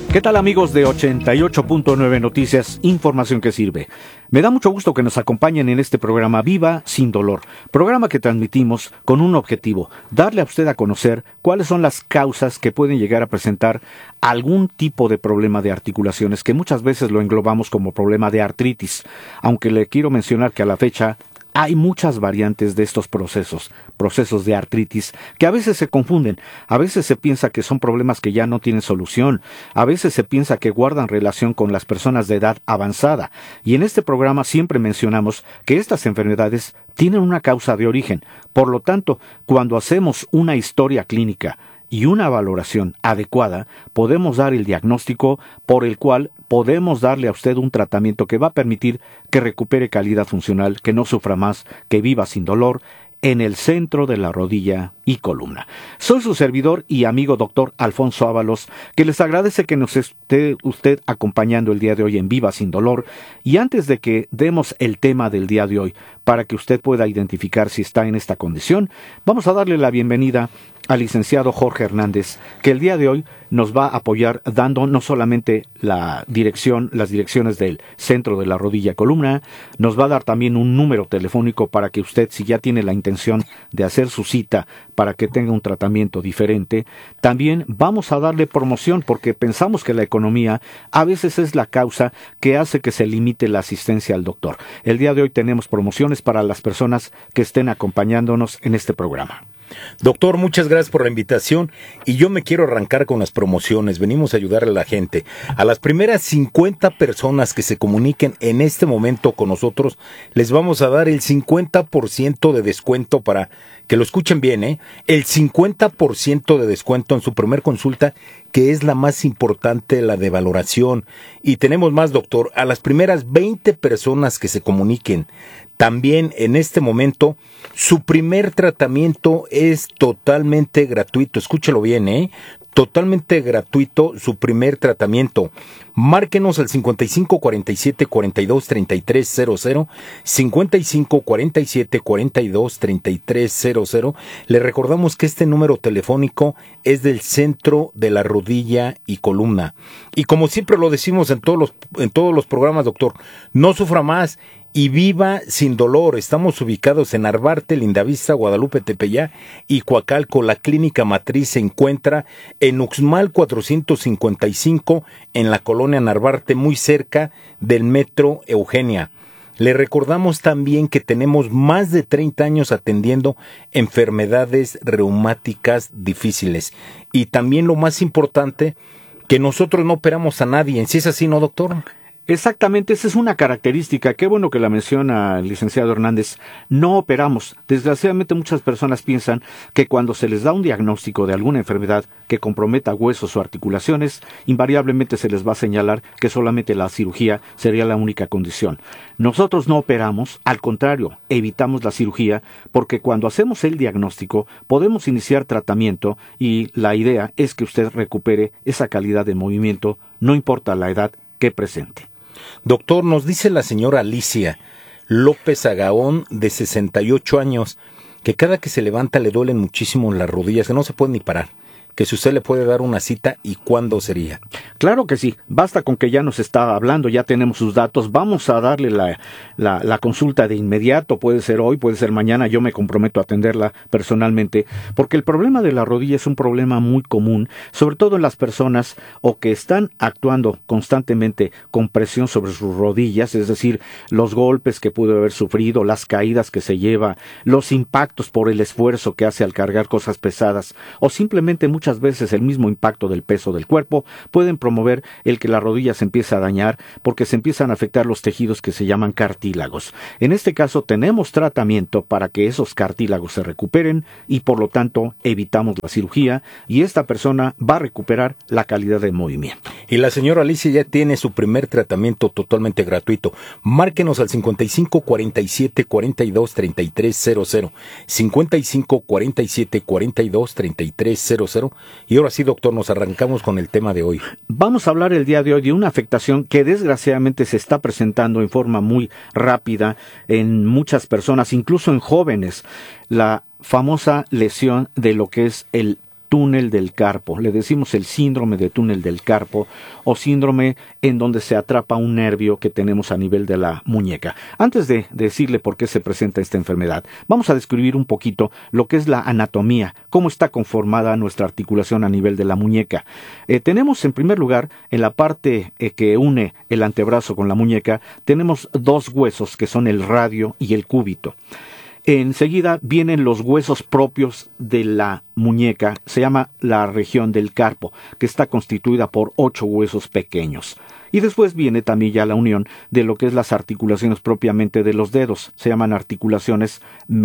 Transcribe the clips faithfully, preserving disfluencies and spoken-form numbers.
¿Qué tal, amigos de ochenta y ocho punto nueve Noticias, información que sirve? Me da mucho gusto que nos acompañen en este programa Viva Sin Dolor, programa que transmitimos con un objetivo: darle a usted a conocer cuáles son las causas que pueden llegar a presentar algún tipo de problema de articulaciones, que muchas veces lo englobamos como problema de artritis, aunque le quiero mencionar que a la fecha hay muchas variantes de estos procesos, procesos de artritis, que a veces se confunden, a veces se piensa que son problemas que ya no tienen solución, a veces se piensa que guardan relación con las personas de edad avanzada, y en este programa siempre mencionamos que estas enfermedades tienen una causa de origen. Por lo tanto, cuando hacemos una historia clínica y una valoración adecuada, podemos dar el diagnóstico por el cual podemos darle a usted un tratamiento que va a permitir que recupere calidad funcional, que no sufra más, que viva sin dolor, en el centro de la rodilla y columna. Soy su servidor y amigo doctor Alfonso Ábalos, que les agradece que nos esté usted acompañando el día de hoy en Viva Sin Dolor. Y antes de que demos el tema del día de hoy, para que usted pueda identificar si está en esta condición, vamos a darle la bienvenida al licenciado Jorge Hernández, que el día de hoy nos va a apoyar dando no solamente la dirección, las direcciones del centro de la rodilla y columna, nos va a dar también un número telefónico para que usted, si ya tiene la intención de hacer su cita para que tenga un tratamiento diferente, también vamos a darle promoción, porque pensamos que la economía a veces es la causa que hace que se limite la asistencia al doctor. El día de hoy tenemos promociones para las personas que estén acompañándonos en este programa. Doctor, muchas gracias por la invitación y yo me quiero arrancar con las promociones. Venimos a ayudar a la gente. A las primeras cincuenta personas que se comuniquen en este momento con nosotros, les vamos a dar el cincuenta por ciento de descuento para que lo escuchen bien, ¿eh? El cincuenta por ciento de descuento en su primer consulta, que es la más importante, la de valoración. Y tenemos más, doctor. A las primeras veinte personas que se comuniquen, también en este momento, su primer tratamiento es totalmente gratuito. Escúchelo bien, ¿eh? Totalmente gratuito su primer tratamiento. Márquenos al cincuenta y cinco cuarenta y siete cuarenta y dos treinta y tres cero cero, cincuenta y cinco cuarenta y siete cuarenta y dos treinta y tres cero cero. Le recordamos que este número telefónico es del centro de la rodilla y columna. Y como siempre lo decimos en todos los, en todos los programas, doctor, no sufra más y viva sin dolor. Estamos ubicados en Narvarte, Lindavista, Guadalupe, Tepeyá y Coacalco. La clínica matriz se encuentra en Uxmal cuatrocientos cincuenta y cinco, en la colonia Narvarte, muy cerca del metro Eugenia. Le recordamos también que tenemos más de treinta años atendiendo enfermedades reumáticas difíciles. Y también lo más importante, que nosotros no operamos a nadie. ¿Sí es así, no, doctor? Exactamente, esa es una característica. Qué bueno que la menciona el licenciado Hernández. No operamos. Desgraciadamente muchas personas piensan que cuando se les da un diagnóstico de alguna enfermedad que comprometa huesos o articulaciones, invariablemente se les va a señalar que solamente la cirugía sería la única condición. Nosotros no operamos, al contrario, evitamos la cirugía, porque cuando hacemos el diagnóstico podemos iniciar tratamiento y la idea es que usted recupere esa calidad de movimiento, no importa la edad que presente. Doctor, nos dice la señora Alicia López Agaón, de sesenta y ocho años, que cada que se levanta le duelen muchísimo las rodillas, que no se puede ni parar. Que si usted le puede dar una cita, ¿y cuándo sería? Claro que sí, basta con que ya nos está hablando, ya tenemos sus datos, vamos a darle la, la, la consulta de inmediato, puede ser hoy, puede ser mañana, yo me comprometo a atenderla personalmente, porque el problema de la rodilla es un problema muy común, sobre todo en las personas o que están actuando constantemente con presión sobre sus rodillas, es decir, los golpes que pudo haber sufrido, las caídas que se lleva, los impactos por el esfuerzo que hace al cargar cosas pesadas, o simplemente muchas veces el mismo impacto del peso del cuerpo pueden promover el que la rodilla se empiece a dañar porque se empiezan a afectar los tejidos que se llaman cartílagos. En este caso tenemos tratamiento para que esos cartílagos se recuperen y por lo tanto evitamos la cirugía y esta persona va a recuperar la calidad de movimiento. Y la señora Alicia ya tiene su primer tratamiento totalmente gratuito. Márquenos al cincuenta y cinco cuarenta y siete cuarenta y dos treinta y tres cero cero, cincuenta y cinco cuarenta y siete cuarenta y dos treinta y tres cero cero. Y ahora sí, doctor, nos arrancamos con el tema de hoy. Vamos a hablar el día de hoy de una afectación que desgraciadamente se está presentando en forma muy rápida en muchas personas, incluso en jóvenes. La famosa lesión de lo que es el túnel del carpo. Le decimos el síndrome de túnel del carpo o síndrome en donde se atrapa un nervio que tenemos a nivel de la muñeca. Antes de decirle por qué se presenta esta enfermedad, vamos a describir un poquito lo que es la anatomía, cómo está conformada nuestra articulación a nivel de la muñeca. Eh, tenemos en primer lugar, en la parte eh, que une el antebrazo con la muñeca, tenemos dos huesos que son el radio y el cúbito. Enseguida vienen los huesos propios de la muñeca, se llama la región del carpo, que está constituida por ocho huesos pequeños. Y después viene también ya la unión de lo que es las articulaciones propiamente de los dedos, se llaman articulaciones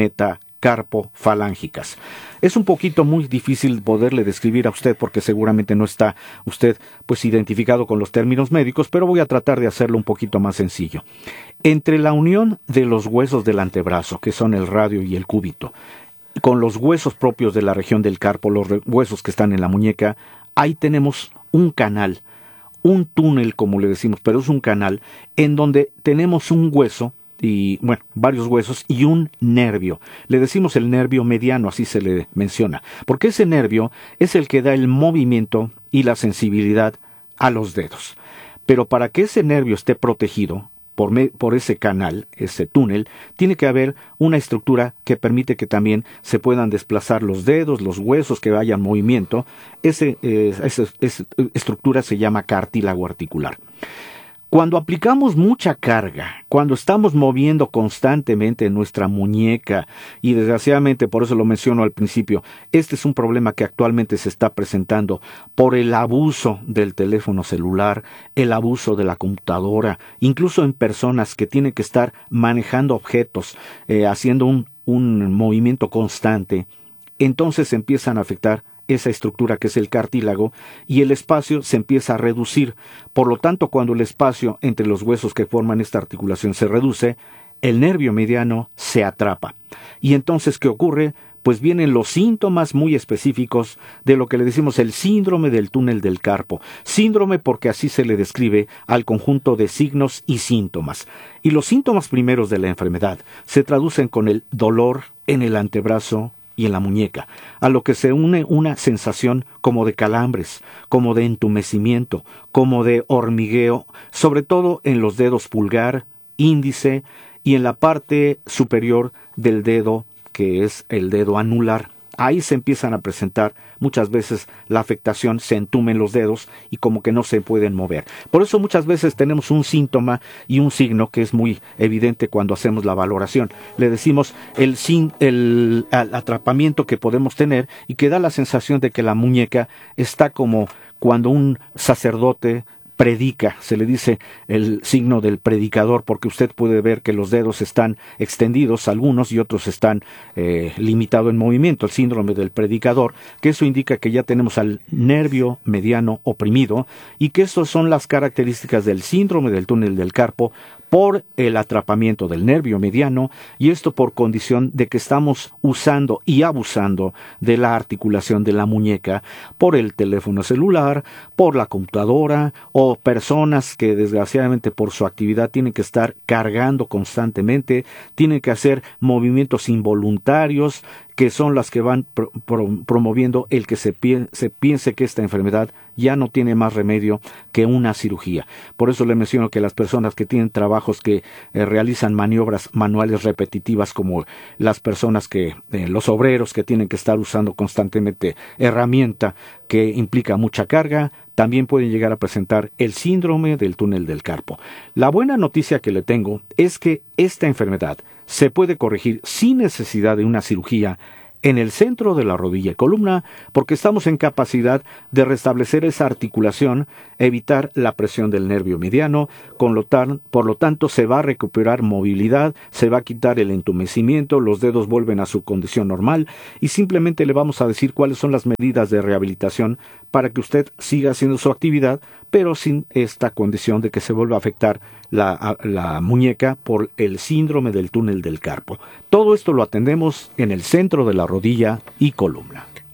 metacarpofalángicas. Es un poquito muy difícil poderle describir a usted porque seguramente no está usted pues identificado con los términos médicos, pero voy a tratar de hacerlo un poquito más sencillo. Entre la unión de los huesos del antebrazo, que son el radio y el cúbito, con los huesos propios de la región del carpo, los huesos que están en la muñeca, ahí tenemos un canal, un túnel como le decimos, pero es un canal en donde tenemos un hueso y, bueno, varios huesos y un nervio. Le decimos el nervio mediano, así se le menciona, porque ese nervio es el que da el movimiento y la sensibilidad a los dedos. Pero para que ese nervio esté protegido por, me, por ese canal, ese túnel, tiene que haber una estructura que permite que también se puedan desplazar los dedos, los huesos, que haya movimiento. Ese, eh, esa, esa estructura se llama cartílago articular. Cuando aplicamos mucha carga, cuando estamos moviendo constantemente nuestra muñeca, y desgraciadamente, por eso lo menciono al principio, este es un problema que actualmente se está presentando por el abuso del teléfono celular, el abuso de la computadora, incluso en personas que tienen que estar manejando objetos, eh, haciendo un, un movimiento constante, entonces empiezan a afectar esa estructura que es el cartílago y el espacio se empieza a reducir. Por lo tanto, cuando el espacio entre los huesos que forman esta articulación se reduce, el nervio mediano se atrapa. Y entonces, ¿qué ocurre? Pues vienen los síntomas muy específicos de lo que le decimos el síndrome del túnel del carpo. Síndrome porque así se le describe al conjunto de signos y síntomas. Y los síntomas primeros de la enfermedad se traducen con el dolor en el antebrazo y en la muñeca, a lo que se une una sensación como de calambres, como de entumecimiento, como de hormigueo, sobre todo en los dedos pulgar, índice y en la parte superior del dedo, que es el dedo anular. Ahí se empiezan a presentar muchas veces la afectación, se entumen los dedos y como que no se pueden mover. Por eso muchas veces tenemos un síntoma y un signo que es muy evidente cuando hacemos la valoración. Le decimos el, sin, el, el atrapamiento que podemos tener y que da la sensación de que la muñeca está como cuando un sacerdote predica, se le dice el signo del predicador, porque usted puede ver que los dedos están extendidos, algunos, y otros están eh, limitados en movimiento, el síndrome del predicador, que eso indica que ya tenemos al nervio mediano oprimido, y que estas son las características del síndrome del túnel del carpo, por el atrapamiento del nervio mediano, y esto por condición de que estamos usando y abusando de la articulación de la muñeca por el teléfono celular, por la computadora, o personas que desgraciadamente por su actividad tienen que estar cargando constantemente, tienen que hacer movimientos involuntarios, que son las que van pro, pro, promoviendo el que se, pie, se piense que esta enfermedad ya no tiene más remedio que una cirugía. Por eso le menciono que las personas que tienen trabajos que eh, realizan maniobras manuales repetitivas, como las personas que, eh, los obreros que tienen que estar usando constantemente herramienta que implica mucha carga, también pueden llegar a presentar el síndrome del túnel del carpo. La buena noticia que le tengo es que esta enfermedad se puede corregir sin necesidad de una cirugía en el centro de la rodilla y columna, porque estamos en capacidad de restablecer esa articulación, evitar la presión del nervio mediano, con lo tan, por lo tanto se va a recuperar movilidad, se va a quitar el entumecimiento, los dedos vuelven a su condición normal y simplemente le vamos a decir cuáles son las medidas de rehabilitación para que usted siga haciendo su actividad, pero sin esta condición de que se vuelva a afectar la, la muñeca por el síndrome del túnel del carpo. Todo esto lo atendemos en el centro de la rodilla y columna.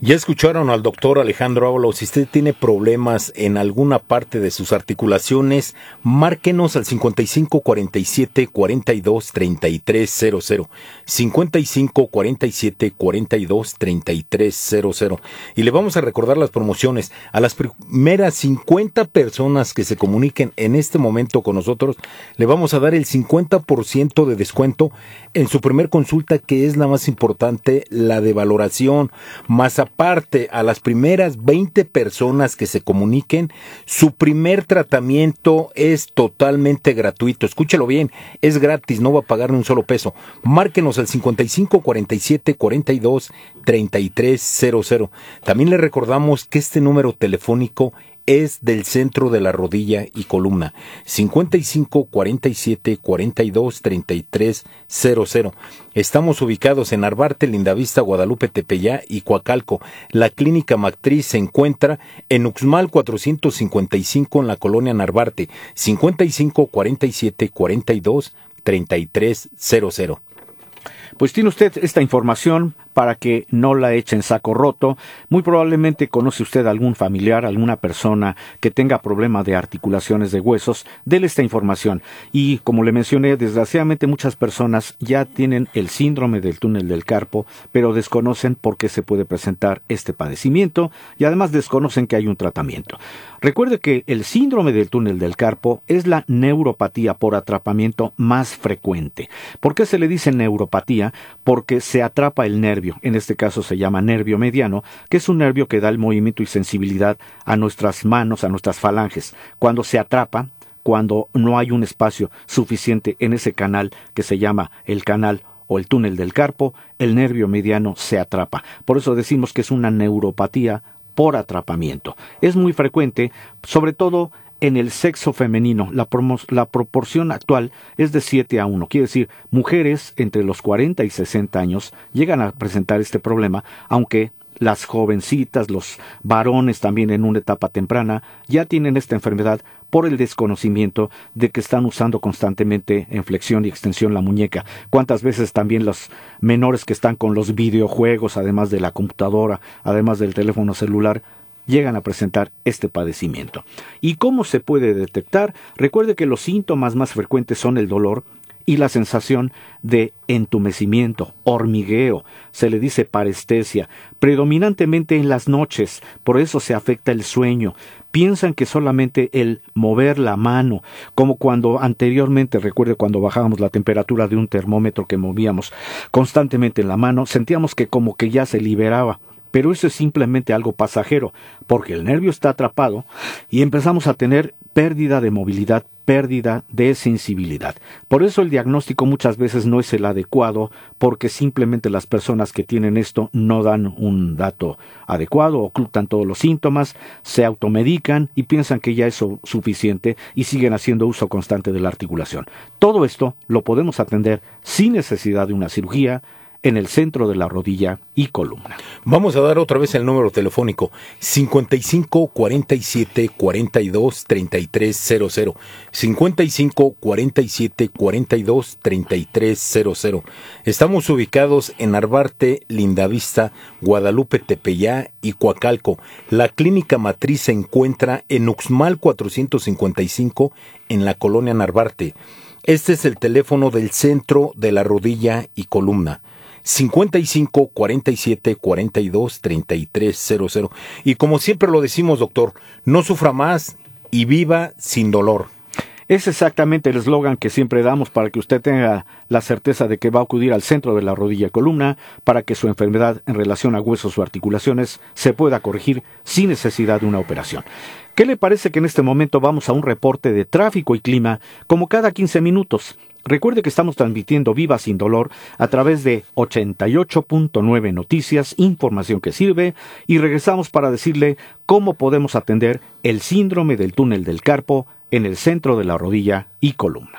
Ya escucharon al doctor Alejandro Ábalos. Si usted tiene problemas en alguna parte de sus articulaciones, márquenos al cincuenta y cinco cuarenta y siete cuarenta y dos treinta y tres cero cero. cincuenta y cinco cuarenta y siete cuarenta y dos treinta y tres cero cero. Y le vamos a recordar las promociones. A las primeras cincuenta personas que se comuniquen en este momento con nosotros, le vamos a dar el cincuenta por ciento de descuento en su primer consulta, que es la más importante, la de valoración. Más aparte, a las primeras veinte personas que se comuniquen, su primer tratamiento es totalmente gratuito. Escúchelo bien, es gratis, no va a pagar ni un solo peso. Márquenos al cincuenta y cinco cuarenta y siete cuarenta y dos treinta y tres cero cero. También le recordamos que este número telefónico es del centro de la rodilla y columna. cincuenta y cinco cuarenta y siete cuarenta y dos treinta y tres cero cero. Estamos ubicados en Narvarte, Lindavista, Guadalupe, Tepeyá y Coacalco. La clínica matriz se encuentra en Uxmal cuatrocientos cincuenta y cinco en la colonia Narvarte. cincuenta y cinco cuarenta y siete cuarenta y dos treinta y tres cero cero. Pues tiene usted esta información para que no la eche en saco roto. Muy probablemente conoce usted a algún familiar, alguna persona que tenga problema de articulaciones de huesos. Dele esta información. Y como le mencioné, desgraciadamente muchas personas ya tienen el síndrome del túnel del carpo, pero desconocen por qué se puede presentar este padecimiento y además desconocen que hay un tratamiento. Recuerde que el síndrome del túnel del carpo es la neuropatía por atrapamiento más frecuente. ¿Por qué se le dice neuropatía? Porque se atrapa el nervio. En este caso se llama nervio mediano, que es un nervio que da el movimiento y sensibilidad a nuestras manos, a nuestras falanges. Cuando se atrapa, cuando no hay un espacio suficiente en ese canal que se llama el canal o el túnel del carpo, el nervio mediano se atrapa. Por eso decimos que es una neuropatía por atrapamiento. Es muy frecuente, sobre todo en el sexo femenino. La, promo- la proporción actual es de siete a uno. Quiere decir, mujeres entre los cuarenta y sesenta años llegan a presentar este problema, aunque las jovencitas, los varones también en una etapa temprana, ya tienen esta enfermedad por el desconocimiento de que están usando constantemente en flexión y extensión la muñeca. ¿Cuántas veces también los menores que están con los videojuegos, además de la computadora, además del teléfono celular, llegan a presentar este padecimiento? ¿Y cómo se puede detectar? Recuerde que los síntomas más frecuentes son el dolor y la sensación de entumecimiento, hormigueo, se le dice parestesia, predominantemente en las noches, por eso se afecta el sueño. Piensan que solamente el mover la mano, como cuando anteriormente, recuerde cuando bajábamos la temperatura de un termómetro que movíamos constantemente en la mano, sentíamos que como que ya se liberaba. Pero eso es simplemente algo pasajero, porque el nervio está atrapado y empezamos a tener pérdida de movilidad, pérdida de sensibilidad. Por eso el diagnóstico muchas veces no es el adecuado, porque simplemente las personas que tienen esto no dan un dato adecuado, ocultan todos los síntomas, se automedican y piensan que ya es su- suficiente y siguen haciendo uso constante de la articulación. Todo esto lo podemos atender sin necesidad de una cirugía, en el centro de la rodilla y columna. Vamos a dar otra vez el número telefónico: cincuenta y cinco cuarenta y siete cuarenta y dos treinta y tres cero cero. cincuenta y cinco cuarenta y siete cuarenta y dos treinta y tres cero cero. Estamos ubicados en Narvarte, Lindavista, Guadalupe, Tepeyá y Coacalco. La clínica matriz se encuentra en Uxmal cuatrocientos cincuenta y cinco en la colonia Narvarte. Este es el teléfono del centro de la rodilla y columna: cincuenta y cinco cuarenta y siete cuarenta y dos treinta y tres cero cero. Y como siempre lo decimos, doctor, no sufra más y viva sin dolor. Es exactamente el eslogan que siempre damos para que usted tenga la certeza de que va a acudir al centro de la rodilla y columna para que su enfermedad en relación a huesos o articulaciones se pueda corregir sin necesidad de una operación. ¿Qué le parece que en este momento vamos a un reporte de tráfico y clima como cada quince minutos? Recuerde que estamos transmitiendo Viva Sin Dolor a través de ochenta y ocho punto nueve Noticias, información que sirve, y regresamos para decirle cómo podemos atender el síndrome del túnel del carpo en el centro de la rodilla y columna.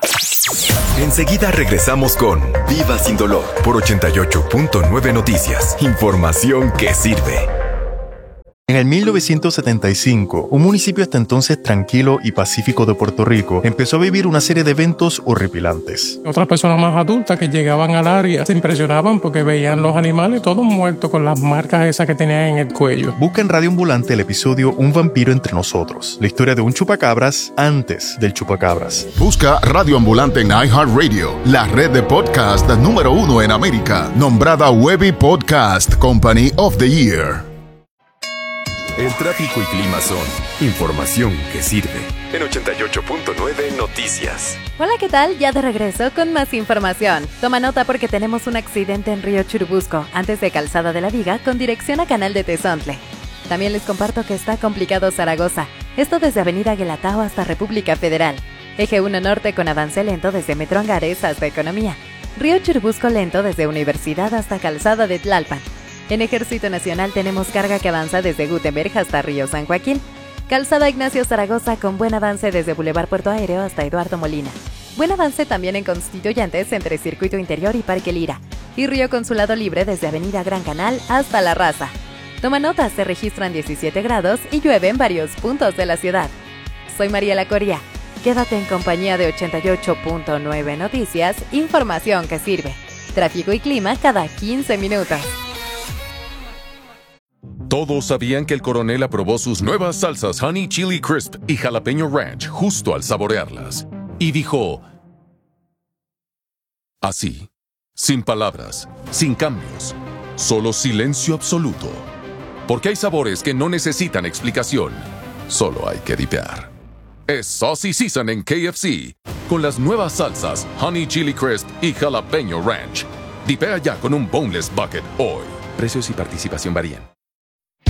Enseguida regresamos con Viva Sin Dolor por ochenta y ocho punto nueve Noticias, información que sirve. En el mil novecientos setenta y cinco, un municipio hasta entonces tranquilo y pacífico de Puerto Rico empezó a vivir una serie de eventos horripilantes. Otras personas más adultas que llegaban al área se impresionaban porque veían los animales todos muertos con las marcas esas que tenían en el cuello. Busca en Radio Ambulante el episodio Un vampiro entre nosotros, la historia de un chupacabras antes del chupacabras. Busca Radio Ambulante en iHeartRadio, la red de podcast número uno en América, nombrada Webby Podcast Company of the Year. El tráfico y clima son información que sirve. En ochenta y ocho punto nueve Noticias. Hola, ¿qué tal? Ya de regreso con más información. Toma nota porque tenemos un accidente en Río Churubusco, antes de Calzada de la Viga, con dirección a Canal de Tezontle. También les comparto que está complicado Zaragoza, esto desde Avenida Guelatao hasta República Federal. Eje uno Norte con avance lento desde Metro Angares hasta Economía. Río Churubusco lento desde Universidad hasta Calzada de Tlalpan. En Ejército Nacional tenemos carga que avanza desde Gutenberg hasta Río San Joaquín. Calzada Ignacio Zaragoza con buen avance desde Boulevard Puerto Aéreo hasta Eduardo Molina. Buen avance también en Constituyentes entre Circuito Interior y Parque Lira. Y Río Consulado Libre desde Avenida Gran Canal hasta La Raza. Toma nota, se registran diecisiete grados y llueve en varios puntos de la ciudad. Soy Mariela Coria. Quédate en compañía de ochenta y ocho punto nueve Noticias, información que sirve. Tráfico y clima cada quince minutos. Todos sabían que el coronel aprobó sus nuevas salsas Honey Chili Crisp y Jalapeño Ranch justo al saborearlas. Y dijo, así, sin palabras, sin cambios, solo silencio absoluto. Porque hay sabores que no necesitan explicación, solo hay que dipear. Es Saucy Season en K F C, con las nuevas salsas Honey Chili Crisp y Jalapeño Ranch. Dipea ya con un Boneless Bucket hoy. Precios y participación varían.